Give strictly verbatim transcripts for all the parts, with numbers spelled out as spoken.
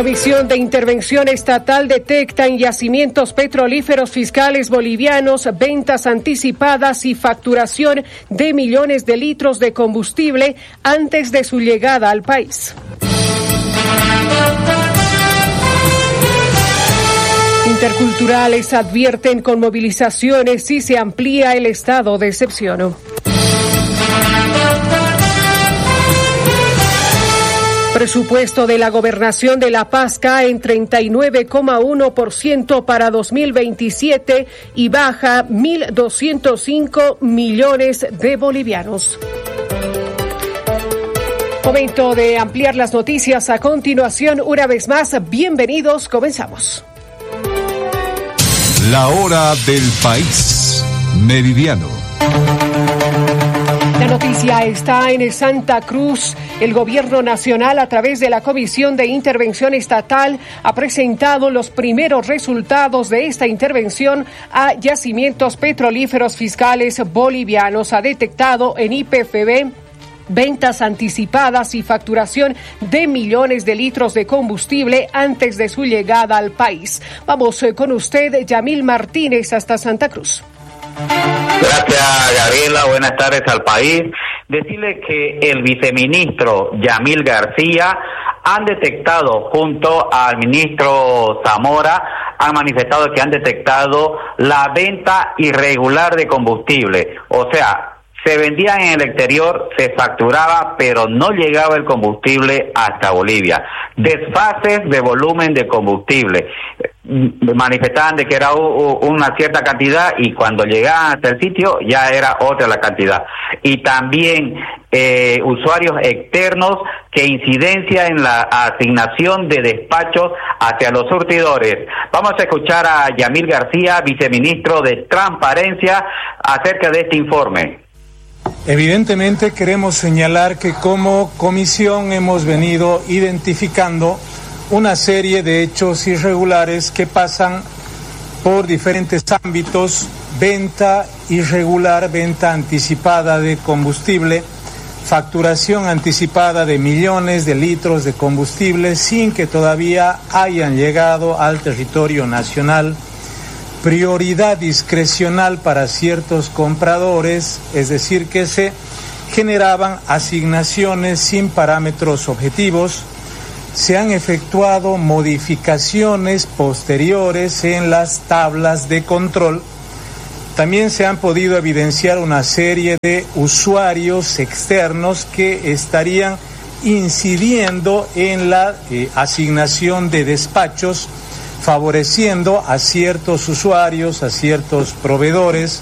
Comisión de Intervención Estatal detecta en yacimientos petrolíferos fiscales bolivianos ventas anticipadas y facturación de millones de litros de combustible antes de su llegada al país. Interculturales advierten con movilizaciones si se amplía el estado de excepción. Presupuesto de la Gobernación de La Paz cae en treinta y nueve coma uno por ciento para dos mil veintisiete y baja mil doscientos cinco millones de bolivianos. Momento de ampliar las noticias a continuación. Una vez más, bienvenidos, comenzamos. La hora del país, meridiano. La noticia está en Santa Cruz. El Gobierno Nacional, a través de la Comisión de Intervención Estatal, ha presentado los primeros resultados de esta intervención a yacimientos petrolíferos fiscales bolivianos. Ha detectado en Y P F B ventas anticipadas y facturación de millones de litros de combustible antes de su llegada al país. Vamos con usted, Yamil Martínez, hasta Santa Cruz. Gracias, Gabriela. Buenas tardes al país. Decirle que el viceministro Yamil García han detectado, junto al ministro Zamora, han manifestado que han detectado la venta irregular de combustible. O sea, se vendía en el exterior, se facturaba, pero no llegaba el combustible hasta Bolivia. Desfases de volumen de combustible. Manifestaban de que era una cierta cantidad y cuando llegaban hasta el sitio ya era otra la cantidad. Y también eh, usuarios externos que incidencia en la asignación de despachos hacia los surtidores. Vamos a escuchar a Yamil García, viceministro de Transparencia, acerca de este informe. Evidentemente queremos señalar que como comisión hemos venido identificando una serie de hechos irregulares que pasan por diferentes ámbitos: venta irregular, venta anticipada de combustible, facturación anticipada de millones de litros de combustible sin que todavía hayan llegado al territorio nacional, prioridad discrecional para ciertos compradores, es decir, que se generaban asignaciones sin parámetros objetivos. Se han efectuado modificaciones posteriores en las tablas de control. También se han podido evidenciar una serie de usuarios externos que estarían incidiendo en la eh, asignación de despachos, favoreciendo a ciertos usuarios, a ciertos proveedores.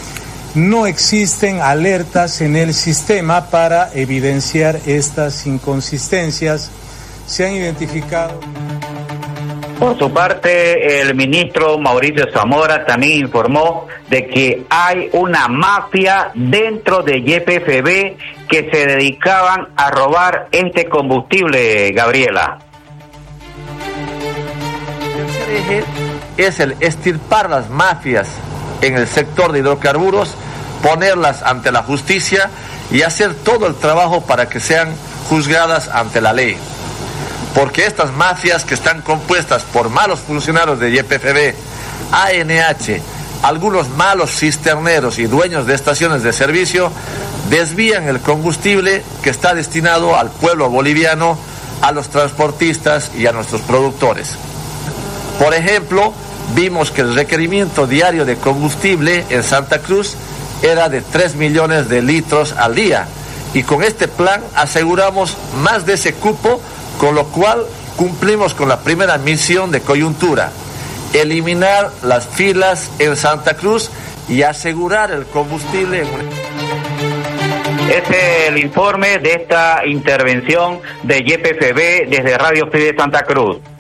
No existen alertas en el sistema para evidenciar estas inconsistencias. Se han identificado. Por su parte, el ministro Mauricio Zamora también informó de que hay una mafia dentro de Y P F B que se dedicaban a robar este combustible, Gabriela. Eje es el extirpar las mafias en el sector de hidrocarburos, ponerlas ante la justicia y hacer todo el trabajo para que sean juzgadas ante la ley. Porque estas mafias, que están compuestas por malos funcionarios de Y P F B, A N H, algunos malos cisterneros y dueños de estaciones de servicio, desvían el combustible que está destinado al pueblo boliviano, a los transportistas y a nuestros productores. Por ejemplo, vimos que el requerimiento diario de combustible en Santa Cruz era de tres millones de litros al día, y con este plan aseguramos más de ese cupo, con lo cual cumplimos con la primera misión de coyuntura: eliminar las filas en Santa Cruz y asegurar el combustible en un... Este es el informe de esta intervención de Y P F B desde Radio Fide Santa Cruz.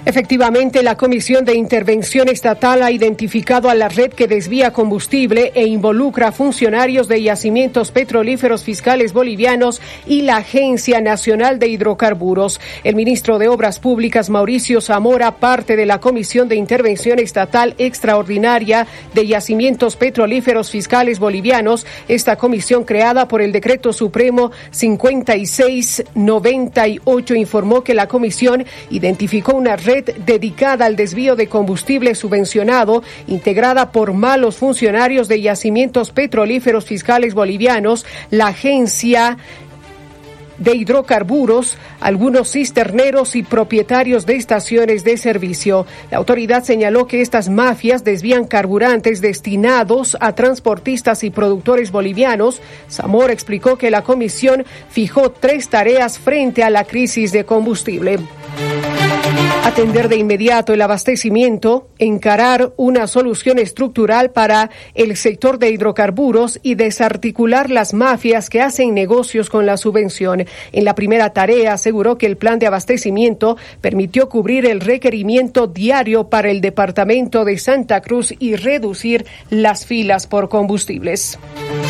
Efectivamente, la Comisión de Intervención Estatal ha identificado a la red que desvía combustible e involucra a funcionarios de yacimientos petrolíferos fiscales bolivianos y la Agencia Nacional de Hidrocarburos. El ministro de Obras Públicas, Mauricio Zamora, parte de la Comisión de Intervención Estatal Extraordinaria de Yacimientos Petrolíferos Fiscales Bolivianos, esta comisión creada por el Decreto Supremo cincuenta y seis noventa y ocho, informó que la comisión identificó una red dedicada al desvío de combustible subvencionado, integrada por malos funcionarios de yacimientos petrolíferos fiscales bolivianos, la Agencia de Hidrocarburos, algunos cisterneros y propietarios de estaciones de servicio. La autoridad señaló que estas mafias desvían carburantes destinados a transportistas y productores bolivianos. Zamora explicó que la comisión fijó tres tareas frente a la crisis de combustible: atender de inmediato el abastecimiento, encarar una solución estructural para el sector de hidrocarburos y desarticular las mafias que hacen negocios con la subvención. En la primera tarea aseguró que el plan de abastecimiento permitió cubrir el requerimiento diario para el departamento de Santa Cruz y reducir las filas por combustibles.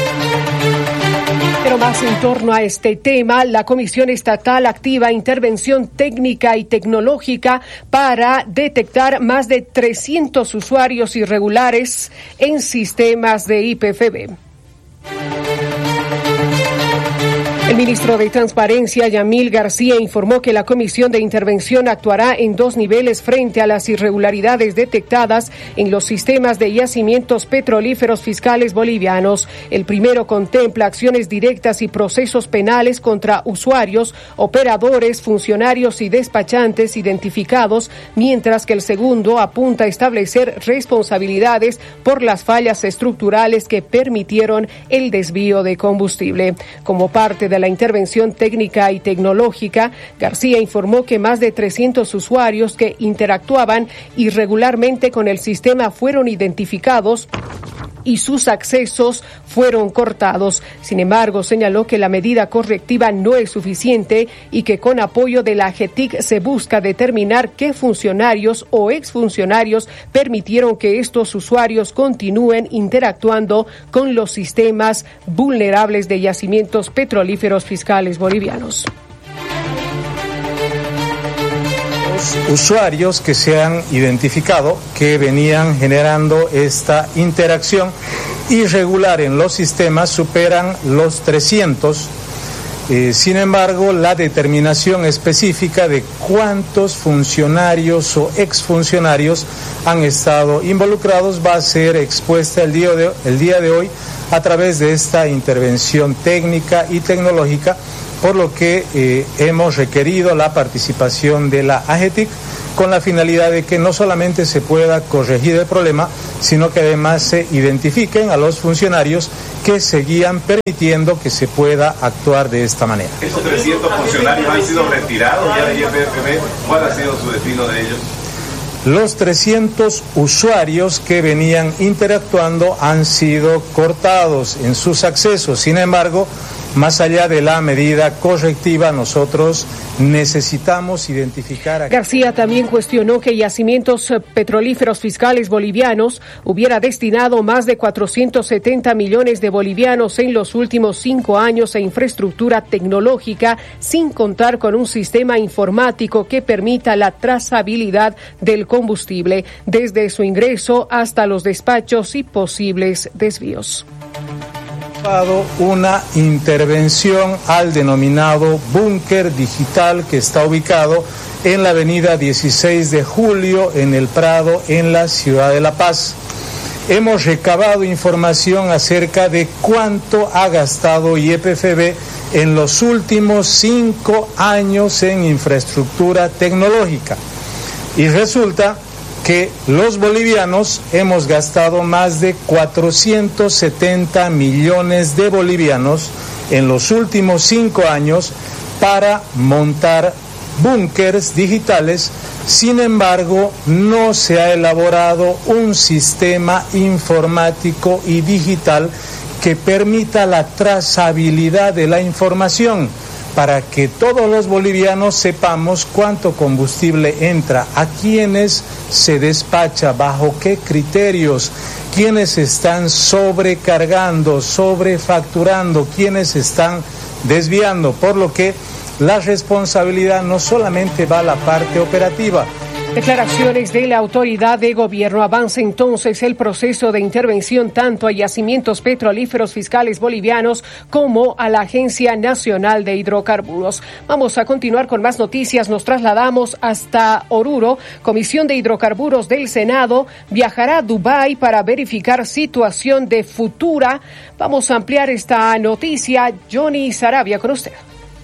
Pero más en torno a este tema, la Comisión Estatal activa intervención técnica y tecnológica para detectar más de trescientos usuarios irregulares en sistemas de I P F B. El ministro de Transparencia, Yamil García, informó que la Comisión de Intervención actuará en dos niveles frente a las irregularidades detectadas en los sistemas de yacimientos petrolíferos fiscales bolivianos. El primero contempla acciones directas y procesos penales contra usuarios, operadores, funcionarios y despachantes identificados, mientras que el segundo apunta a establecer responsabilidades por las fallas estructurales que permitieron el desvío de combustible. Como parte de la intervención técnica y tecnológica, García informó que más de trescientos usuarios que interactuaban irregularmente con el sistema fueron identificados y sus accesos fueron cortados. Sin embargo, señaló que la medida correctiva no es suficiente y que con apoyo de la A G E T I C se busca determinar qué funcionarios o exfuncionarios permitieron que estos usuarios continúen interactuando con los sistemas vulnerables de yacimientos petrolíferos fiscales bolivianos. Usuarios que se han identificado que venían generando esta interacción irregular en los sistemas superan los trescientos. Eh, sin embargo, la determinación específica de cuántos funcionarios o exfuncionarios han estado involucrados va a ser expuesta el día de, el día de hoy a través de esta intervención técnica y tecnológica, por lo que eh, hemos requerido la participación de la A G E T I C con la finalidad de que no solamente se pueda corregir el problema, sino que además se identifiquen a los funcionarios que seguían permitiendo que se pueda actuar de esta manera. ¿Esos trescientos funcionarios han sido retirados ya de I P F B? ¿Cuál ha sido su destino de ellos? Los trescientos usuarios que venían interactuando han sido cortados en sus accesos. Sin embargo, más allá de la medida correctiva, nosotros necesitamos identificar a... García también cuestionó que Yacimientos Petrolíferos Fiscales Bolivianos hubiera destinado más de cuatrocientos setenta millones de bolivianos en los últimos cinco años a infraestructura tecnológica, sin contar con un sistema informático que permita la trazabilidad del combustible, desde su ingreso hasta los despachos y posibles desvíos. Una intervención al denominado búnker digital que está ubicado en la avenida dieciséis de julio en el Prado, en la ciudad de La Paz. Hemos recabado información acerca de cuánto ha gastado I P F B en los últimos cinco años en infraestructura tecnológica. Y resulta que los bolivianos hemos gastado más de cuatrocientos setenta millones de bolivianos en los últimos cinco años para montar búnkers digitales. Sin embargo, no se ha elaborado un sistema informático y digital que permita la trazabilidad de la información, para que todos los bolivianos sepamos cuánto combustible entra, a quiénes se despacha, bajo qué criterios, quiénes están sobrecargando, sobrefacturando, quiénes están desviando, por lo que la responsabilidad no solamente va a la parte operativa. Declaraciones de la autoridad de gobierno. Avanza entonces el proceso de intervención tanto a yacimientos petrolíferos fiscales bolivianos como a la Agencia Nacional de Hidrocarburos. Vamos a continuar con más noticias. Nos trasladamos hasta Oruro. Comisión de Hidrocarburos del Senado viajará a Dubái para verificar situación de Futura. Vamos a ampliar esta noticia. Johnny Sarabia, con usted.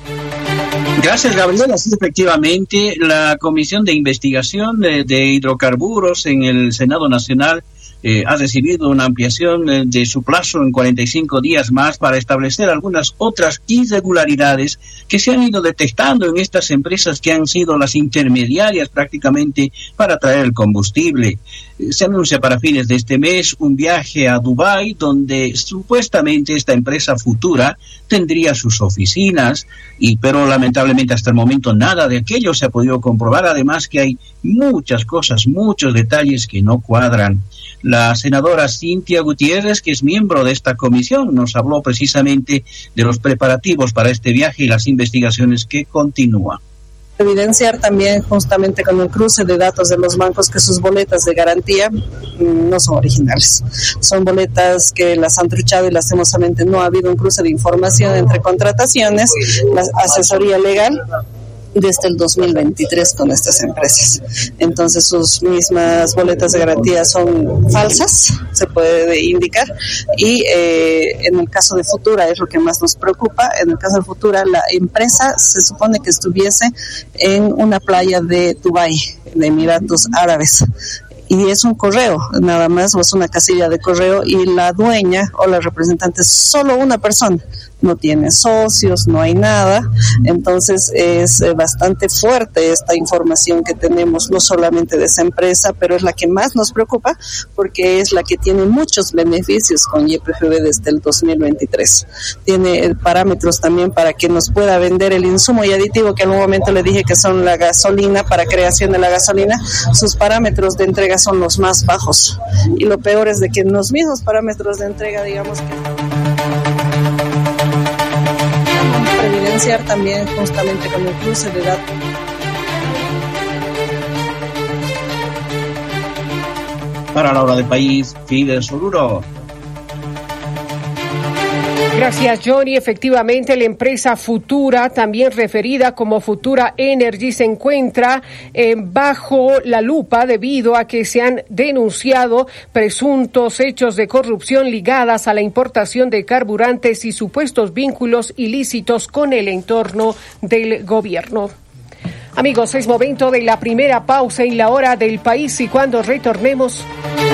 Gracias, Gabriela. Sí, efectivamente, la Comisión de Investigación de, de Hidrocarburos en el Senado Nacional eh, ha recibido una ampliación eh, de su plazo en cuarenta y cinco días más para establecer algunas otras irregularidades que se han ido detectando en estas empresas que han sido las intermediarias prácticamente para traer el combustible. Eh, se anuncia para fines de este mes un viaje a Dubái donde supuestamente esta empresa Futura tendría sus oficinas, y pero lamentablemente hasta el momento nada de aquello se ha podido comprobar, además que hay muchas cosas, muchos detalles que no cuadran. La senadora Cintia Gutiérrez, que es miembro de esta comisión, nos habló precisamente de los preparativos para este viaje y las investigaciones que continúan. Evidenciar también justamente con el cruce de datos de los bancos que sus boletas de garantía no son originales. Son boletas que las han truchado y lastimosamente no ha habido un cruce de información entre contrataciones, la asesoría legal desde el dos mil veintitrés con estas empresas. Entonces sus mismas boletas de garantía son falsas, se puede indicar, y eh, en el caso de Futura es lo que más nos preocupa. En el caso de Futura, la empresa se supone que estuviese en una playa de Dubái, de Emiratos Árabes, y es un correo nada más, o es una casilla de correo, y la dueña o la representante es solo una persona, no tiene socios, no hay nada. Entonces es eh, bastante fuerte esta información que tenemos, no solamente de esa empresa, pero es la que más nos preocupa porque es la que tiene muchos beneficios con Y P F B desde el dos mil veintitrés. Tiene eh, parámetros también para que nos pueda vender el insumo y aditivo que en un momento le dije que son la gasolina, para creación de la gasolina. Sus parámetros de entrega son los más bajos, y lo peor es de que en los mismos parámetros de entrega, digamos que evidenciar también justamente con el cruce de datos. Para la hora del país, Fidel Oruro. Gracias, Johnny. Efectivamente, la empresa Futura, también referida como Futura Energy, se encuentra eh, bajo la lupa debido a que se han denunciado presuntos hechos de corrupción ligadas a la importación de carburantes y supuestos vínculos ilícitos con el entorno del gobierno. Amigos, es momento de la primera pausa en la hora del país, y cuando retornemos,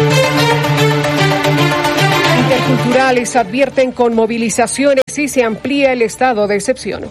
interculturales advierten con movilizaciones y se amplía el estado de excepción.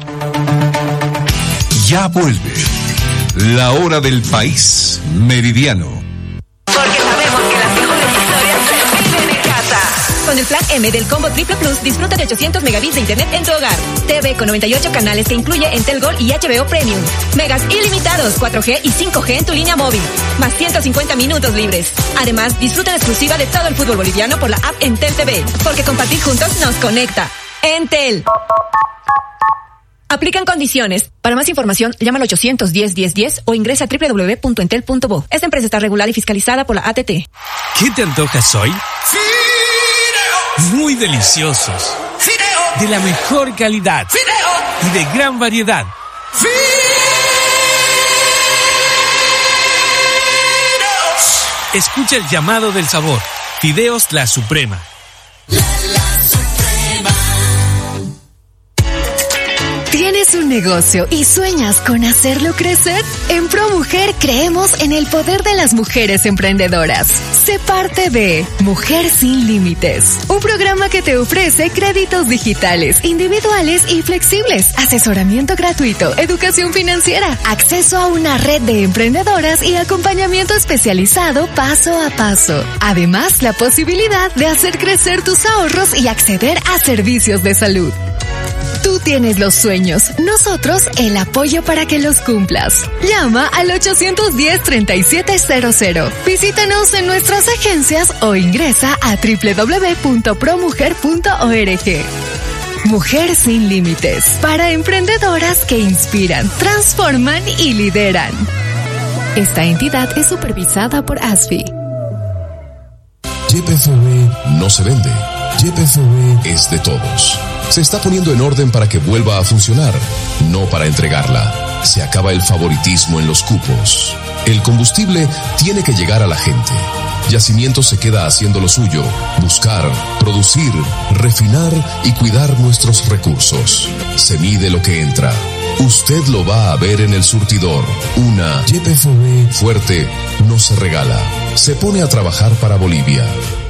Ya vuelve la hora del país meridiano. Porque sabemos que las mejores historias se viven en casa. Con el plan M del Combo Triple Plus, disfruta de ochocientos megabits de internet en tu hogar. T V con noventa y ocho canales que incluye Entel Gold y H B O Premium. Megas ilimitados, cuatro G y cinco G en tu línea móvil. Más ciento cincuenta minutos libres. Además, disfruta en exclusiva de todo el fútbol boliviano por la app Entel T V. Porque compartir juntos nos conecta. Entel. Aplican condiciones. Para más información, llama al ochocientos diez, diez, diez o ingresa a doble u doble u doble u punto entel punto bo. Esta empresa está regulada y fiscalizada por la A T T. ¿Qué te antojas hoy? ¡Fideos! Muy deliciosos. ¡Fideos! De la mejor calidad. ¡Fideos! Y de gran variedad. ¡Fideos! Escucha el llamado del sabor. Fideos La Suprema. La, la Suprema. ¿Tienes un negocio y sueñas con hacerlo crecer? En ProMujer creemos en el poder de las mujeres emprendedoras. Sé parte de Mujer Sin Límites, un programa que te ofrece créditos digitales, individuales y flexibles, asesoramiento gratuito, educación financiera, acceso a una red de emprendedoras y acompañamiento especializado paso a paso. Además, la posibilidad de hacer crecer tus ahorros y acceder a servicios de salud. Tu Tú tienes los sueños, nosotros el apoyo para que los cumplas. Llama al ochocientos diez, treinta y siete cero cero. Visítanos en nuestras agencias o ingresa a doble u doble u doble u punto promujer punto org. Mujer sin límites, para emprendedoras que inspiran, transforman y lideran. Esta entidad es supervisada por A S F I. Y P F B no se vende. Y P F B es de todos. Se está poniendo en orden para que vuelva a funcionar, no para entregarla. Se acaba el favoritismo en los cupos. El combustible tiene que llegar a la gente. Yacimiento se queda haciendo lo suyo, buscar, producir, refinar y cuidar nuestros recursos. Se mide lo que entra. Usted lo va a ver en el surtidor. Una Y P F B fuerte no se regala. Se pone a trabajar para Bolivia.